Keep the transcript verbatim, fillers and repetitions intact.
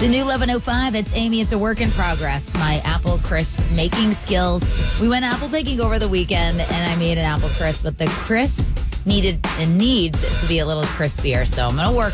The new eleven oh five, it's Amy. It's a work in progress. My apple crisp making skills. We went apple picking over the weekend, and I made an apple crisp, but the crisp needed and needs to be a little crispier. So I'm going to work